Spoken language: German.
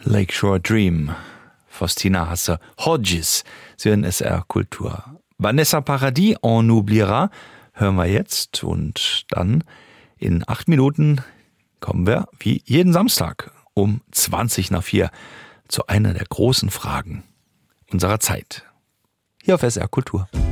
Lakeshore Dream, Faustina Hasse-Hodges, Sie hören SR Kultur. Vanessa Paradis, On n'oubliera, hören wir jetzt und dann in 8 Minuten kommen wir wie jeden Samstag um 4:20 zu einer der großen Fragen unserer Zeit. Hier auf SR Kultur.